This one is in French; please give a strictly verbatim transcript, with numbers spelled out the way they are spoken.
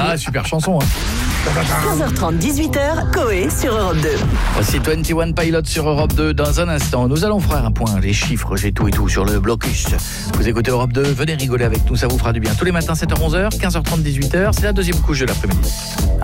Ah, super chanson, hein. quinze heures trente, dix-huit heures, Coé sur Europe deux. Voici vingt et un Pilots sur Europe deux. Dans un instant, nous allons faire un point, les chiffres, j'ai tout et tout sur le blocus. Vous écoutez Europe deux, venez rigoler avec nous, ça vous fera du bien. Tous les matins, sept heures onze heures, quinze heures trente, dix-huit heures, c'est la deuxième couche de l'après-midi.